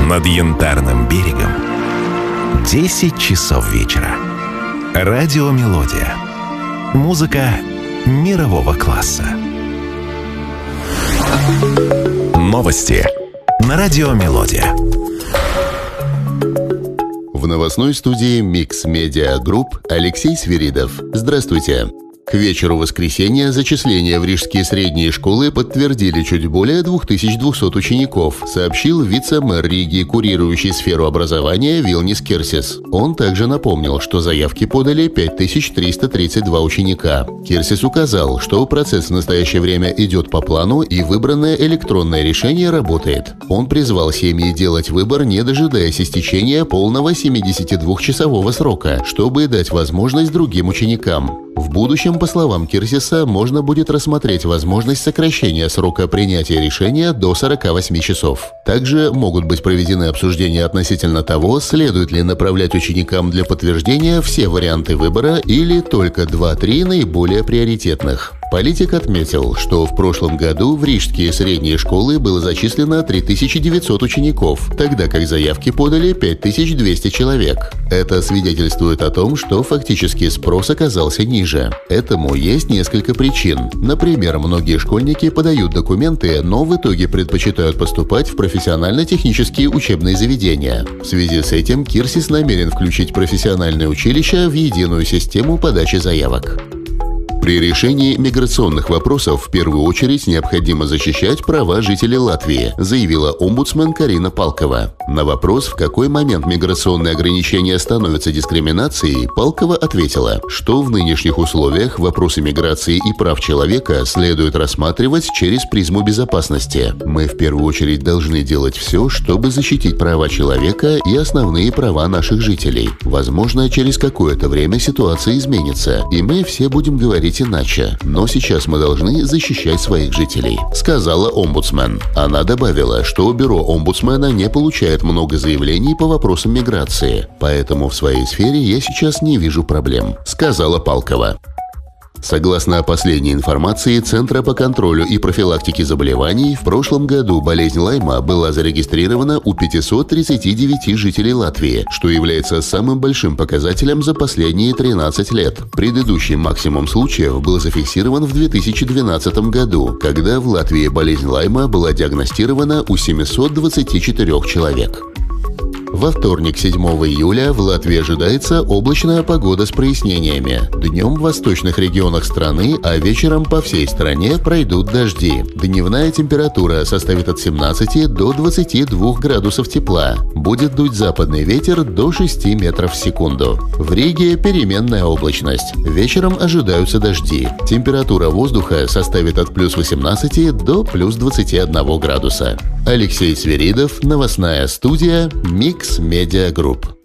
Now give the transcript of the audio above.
Над Янтарным берегом 10 часов вечера. Радиомелодия. Музыка мирового класса. Новости на Радиомелодия. В новостной студии Mix Media Group Алексей Свиридов. Здравствуйте. К вечеру воскресенья зачисление в рижские средние школы подтвердили чуть более 2200 учеников, сообщил вице-мэр Риги, курирующий сферу образования Вилнис Кирсис. Он также напомнил, что заявки подали 5332 ученика. Кирсис указал, что процесс в настоящее время идет по плану и выбранное электронное решение работает. Он призвал семьи делать выбор, не дожидаясь истечения полного 72-часового срока, чтобы дать возможность другим ученикам. В будущем, по словам Кирсиса, можно будет рассмотреть возможность сокращения срока принятия решения до 48 часов. Также могут быть проведены обсуждения относительно того, следует ли направлять ученикам для подтверждения все варианты выбора или только 2-3 наиболее приоритетных. Политик отметил, что в прошлом году в рижские средние школы было зачислено 3900 учеников, тогда как заявки подали 5200 человек. Это свидетельствует о том, что фактически спрос оказался ниже. Этому есть несколько причин. Например, многие школьники подают документы, но в итоге предпочитают поступать в профессионально-технические учебные заведения. В связи с этим Кирсис намерен включить профессиональные училища в единую систему подачи заявок. При решении миграционных вопросов в первую очередь необходимо защищать права жителей Латвии, заявила омбудсмен Карина Палкова. На вопрос, в какой момент миграционные ограничения становятся дискриминацией, Палкова ответила, что в нынешних условиях вопросы миграции и прав человека следует рассматривать через призму безопасности. Мы в первую очередь должны делать все, чтобы защитить права человека и основные права наших жителей. Возможно, через какое-то время ситуация изменится, и мы все будем говорить иначе, но сейчас мы должны защищать своих жителей, сказала омбудсмен. Она добавила, что бюро омбудсмена не получает много заявлений по вопросам миграции, поэтому в своей сфере я сейчас не вижу проблем, сказала Палкова. Согласно последней информации Центра по контролю и профилактике заболеваний, в прошлом году болезнь Лайма была зарегистрирована у 539 жителей Латвии, что является самым большим показателем за последние 13 лет. Предыдущий максимум случаев был зафиксирован в 2012 году, когда в Латвии болезнь Лайма была диагностирована у 724 человек. Во вторник, 7 июля, в Латвии ожидается облачная погода с прояснениями. Днем в восточных регионах страны, а вечером по всей стране пройдут дожди. Дневная температура составит от 17 до 22 градусов тепла. Будет дуть западный ветер до 6 метров в секунду. В Риге переменная облачность. Вечером ожидаются дожди. Температура воздуха составит от плюс 18 до плюс 21 градуса. Алексей Свиридов, новостная студия Mix Media Group.